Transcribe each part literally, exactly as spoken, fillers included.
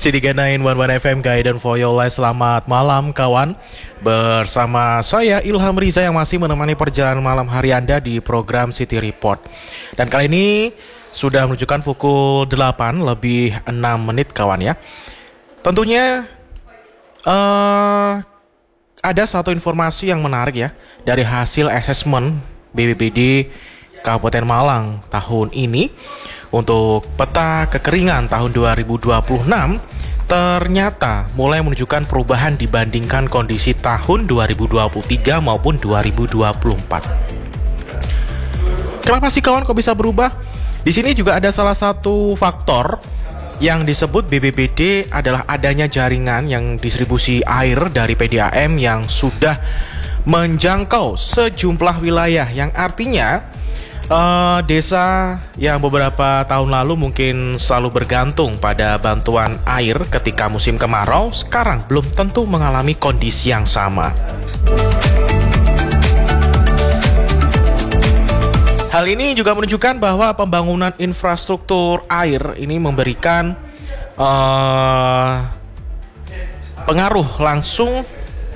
City sembilan satu satu F M Guidance for Your Life. Selamat malam kawan. Bersama saya Ilham Riza yang masih menemani perjalanan malam hari Anda di program City Report. Dan kali ini sudah menunjukkan pukul delapan lebih enam menit kawan ya. Tentunya uh, ada satu informasi yang menarik ya dari hasil asesmen B P B D Kabupaten Malang tahun ini. Untuk peta kekeringan tahun dua ribu dua puluh enam ternyata mulai menunjukkan perubahan dibandingkan kondisi tahun dua ribu dua puluh tiga maupun dua ribu dua puluh empat. Kenapa sih kawan kok bisa berubah? Di sini juga ada salah satu faktor yang disebut B P B D adalah adanya jaringan yang distribusi air dari P D A M yang sudah menjangkau sejumlah wilayah, yang artinya Uh, desa yang beberapa tahun lalu mungkin selalu bergantung pada bantuan air ketika musim kemarau, sekarang belum tentu mengalami kondisi yang sama. Hal ini juga menunjukkan bahwa pembangunan infrastruktur air ini memberikan uh, pengaruh langsung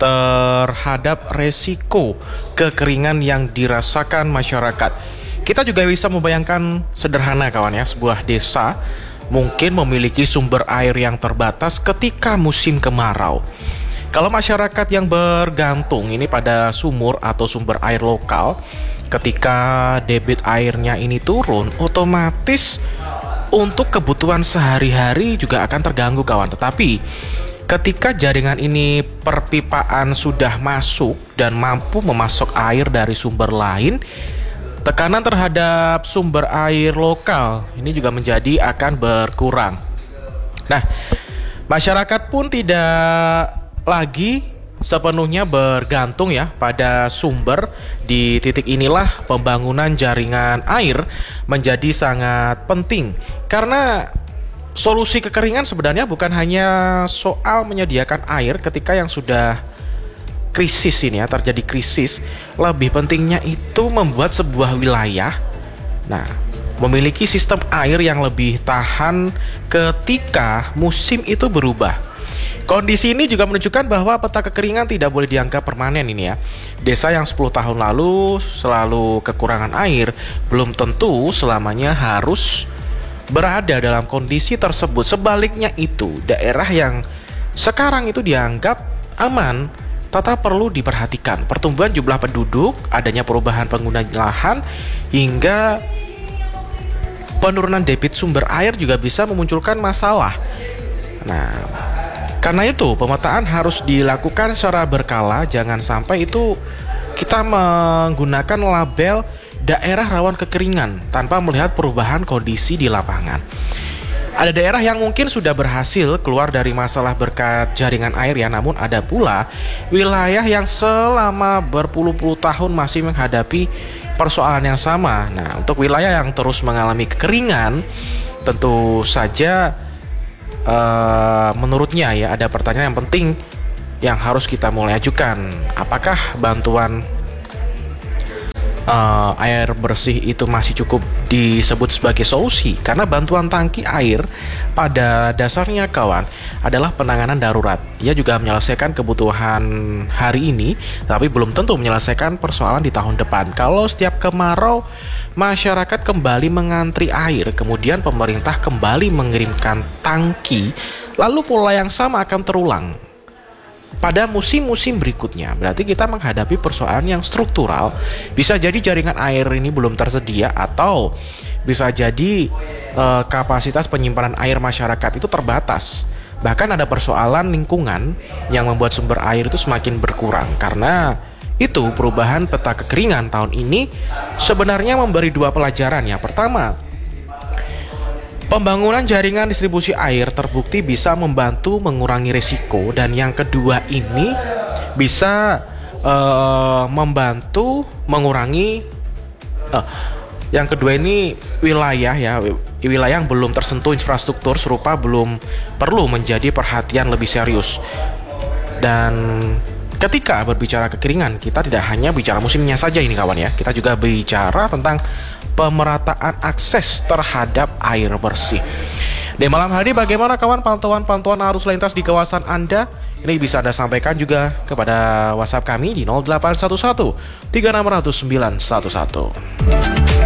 terhadap resiko kekeringan yang dirasakan masyarakat. Kita juga bisa membayangkan sederhana kawan ya, sebuah desa mungkin memiliki sumber air yang terbatas ketika musim kemarau. Kalau masyarakat yang bergantung ini pada sumur atau sumber air lokal, ketika debit airnya ini turun, otomatis untuk kebutuhan sehari-hari juga akan terganggu kawan. Tetapi ketika jaringan ini perpipaan sudah masuk dan mampu memasok air dari sumber lain, tekanan terhadap sumber air lokal ini juga menjadi akan berkurang. Nah, masyarakat pun tidak lagi sepenuhnya bergantung ya pada sumber. Di titik inilah pembangunan jaringan air menjadi sangat penting, karena solusi kekeringan sebenarnya bukan hanya soal menyediakan air ketika yang sudah krisis ini ya, terjadi krisis. Lebih pentingnya itu membuat sebuah wilayah nah memiliki sistem air yang lebih tahan ketika musim itu berubah. Kondisi ini juga menunjukkan bahwa peta kekeringan tidak boleh dianggap permanen ini ya. Desa yang sepuluh tahun lalu selalu kekurangan air belum tentu selamanya harus berada dalam kondisi tersebut. Sebaliknya itu, daerah yang sekarang itu dianggap aman tetap perlu diperhatikan. Pertumbuhan jumlah penduduk, adanya perubahan pengguna lahan, hingga penurunan debit sumber air juga bisa memunculkan masalah. Nah, karena itu pemetaan harus dilakukan secara berkala. Jangan sampai itu kita menggunakan label daerah rawan kekeringan tanpa melihat perubahan kondisi di lapangan. Ada daerah yang mungkin sudah berhasil keluar dari masalah berkat jaringan air ya, namun ada pula wilayah yang selama berpuluh-puluh tahun masih menghadapi persoalan yang sama. Nah, untuk wilayah yang terus mengalami kekeringan, tentu saja uh, menurutnya ya ada pertanyaan yang penting yang harus kita mulai ajukan. Apakah bantuan Uh, air bersih itu masih cukup disebut sebagai solusi? Karena bantuan tangki air pada dasarnya kawan adalah penanganan darurat. Ia juga menyelesaikan kebutuhan hari ini, tapi belum tentu menyelesaikan persoalan di tahun depan. Kalau setiap kemarau masyarakat kembali mengantri air, kemudian pemerintah kembali mengirimkan tangki, lalu pola yang sama akan terulang pada musim-musim berikutnya. Berarti kita menghadapi persoalan yang struktural. Bisa jadi jaringan air ini belum tersedia, atau bisa jadi eh, kapasitas penyimpanan air masyarakat itu terbatas. Bahkan ada persoalan lingkungan yang membuat sumber air itu semakin berkurang. Karena itu perubahan peta kekeringan tahun ini sebenarnya memberi dua pelajaran. Yang pertama, pembangunan jaringan distribusi air terbukti bisa membantu mengurangi risiko, dan yang kedua ini bisa uh, membantu mengurangi uh, yang kedua ini wilayah ya wilayah yang belum tersentuh infrastruktur serupa belum perlu menjadi perhatian lebih serius. Dan ketika berbicara kekeringan, kita tidak hanya bicara musimnya saja ini kawan ya, kita juga bicara tentang pemerataan akses terhadap air bersih. Di malam hari bagaimana kawan pantauan-pantauan arus lintas di kawasan Anda? Ini bisa Anda sampaikan juga kepada WhatsApp kami di nol delapan satu satu tiga enam nol nol sembilan satu satu.